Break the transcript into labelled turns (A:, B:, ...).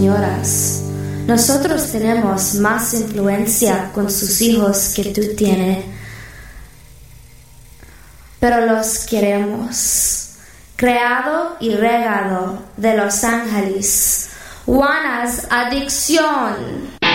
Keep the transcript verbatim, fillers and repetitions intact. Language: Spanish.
A: señoras. Nosotros tenemos más influencia con sus hijos que tú tienes, pero los queremos. Creado y regado de Los Ángeles. Juana's Adicción.